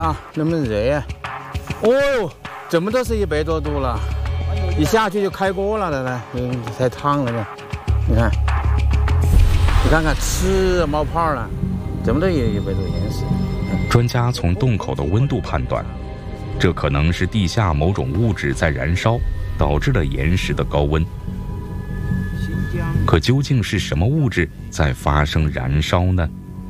啊，那么热呀！哦哟，怎么都是100多度了，一下去就开锅了的呢，才烫了呢。你看，你看看，吃冒泡了，怎么都有100度延时。 专家从洞口的温度判断，这可能是地下某种物质在燃烧，导致了岩石的高温。可究竟是什么物质在发生燃烧呢？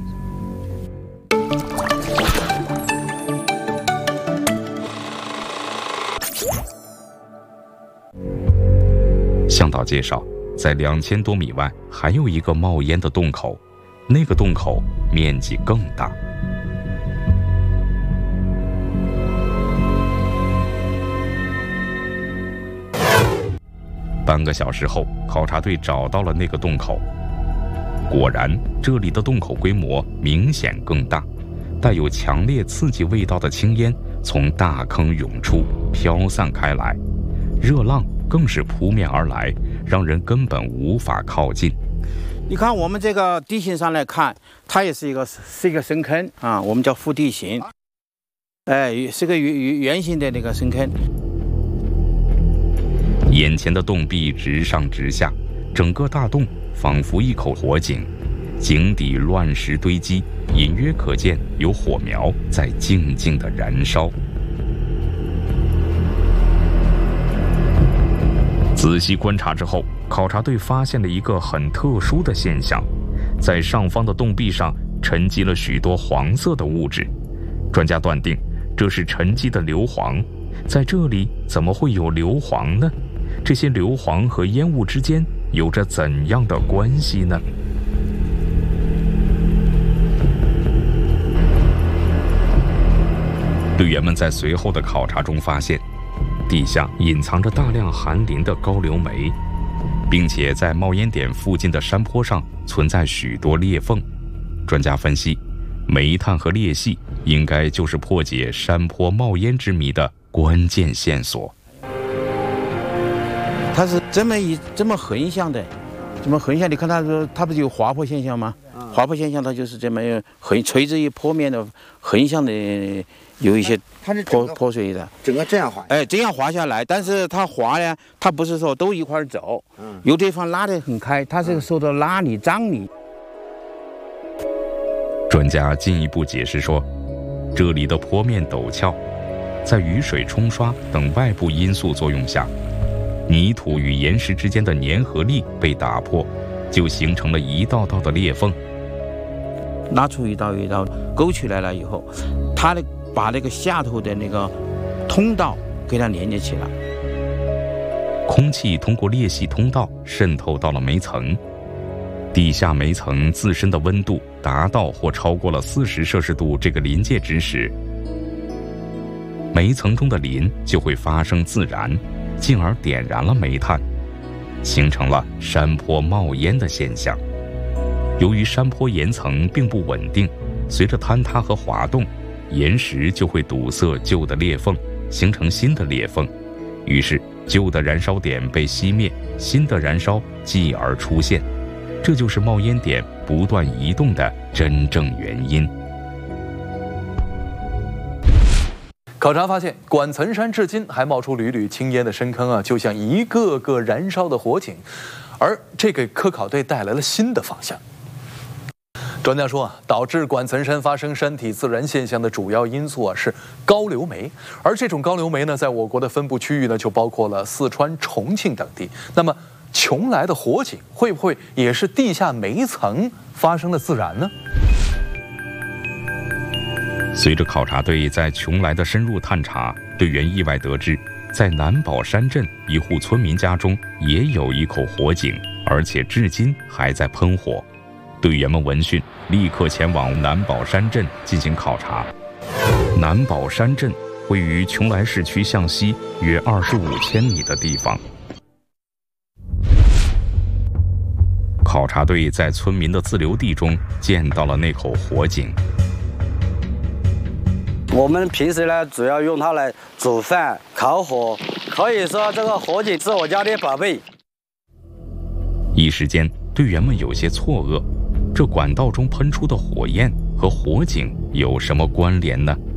向导介绍，在2000多米外还有一个冒烟的洞口，那个洞口面积更大。半个小时后，考察队找到了那个洞口。果然，这里的洞口规模明显更大，带有强烈刺激味道的青烟从大坑涌出，飘散开来，热浪更是扑面而来，让人根本无法靠近。 你看我们这个地形上来看，它也是一个深坑啊，我们叫腹地形，是个圆形的那个深坑。 眼前的洞壁直上直下，整个大洞仿佛一口火井，井底乱石堆积，隐约可见有火苗在静静地燃烧。仔细观察之后，考察队发现了一个很特殊的现象，在上方的洞壁上沉积了许多黄色的物质，专家断定这是沉积的硫磺。在这里怎么会有硫磺呢？这些硫磺和烟雾之间有着怎样的关系呢？队员们在随后的考察中发现，地下隐藏着大量含磷的高硫煤，并且在冒烟点附近的山坡上存在许多裂缝。专家分析，煤炭和裂隙应该就是破解山坡冒烟之谜的关键线索。 它是这么横向的，你看它不是有滑坡现象吗？滑坡现象它就是这么垂直于坡面的横向的，有一些破碎的， 整个这样滑， 这样滑下来。但是它滑呢，它不是说都一块走，有地方拉得很开，它是受到拉力张力。 专家进一步解释说，这里的坡面陡峭，在雨水冲刷等外部因素作用下，泥土与岩石之间的粘合力被打破，就形成了一道道的裂缝。 拉出一道一道勾起来了以后，它把那个下头的那个通道给它连接起来。 空气通过裂隙通道渗透到了煤层，地下煤层自身的温度达到或超过了40摄氏度这个临界值时，煤层中的磷就会发生自燃，进而点燃了煤炭，形成了山坡冒烟的现象。由于山坡岩层并不稳定，随着坍塌和滑动，岩石就会堵塞旧的裂缝，形成新的裂缝，于是旧的燃烧点被熄灭，新的燃烧继而出现，这就是冒烟点不断移动的真正原因。 考察发现，管岑山至今还冒出缕缕青烟的深坑啊，就像一个个燃烧的火井，而这给科考队带来了新的方向。专家说啊，导致管岑山发生山体自燃现象的主要因素啊是高硫煤，而这种高硫煤呢，在我国的分布区域呢，就包括了四川、重庆等地。那么，邛崃的火井会不会也是地下煤层发生的自燃呢？ 随着考察队在邛崃的深入探查，队员意外得知，在南宝山镇一户村民家中也有一口火井，而且至今还在喷火。队员们闻讯，立刻前往南宝山镇进行考察。南宝山镇位于邛崃市区向西约25千米的地方。考察队在村民的自留地中见到了那口火井。 我们平时呢，主要用它来煮饭、烤火，可以说这个火警是我家的宝贝。 一时间，队员们有些错愕，这管道中喷出的火焰和火警有什么关联呢？